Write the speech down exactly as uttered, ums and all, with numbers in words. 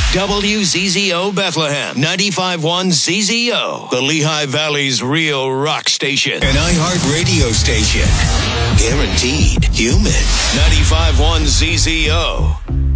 W Z Z O Bethlehem, ninety-five point one Z Z O, the Lehigh Valley's real rock station. An iHeart radio station. Guaranteed human. ninety-five point one Z Z O.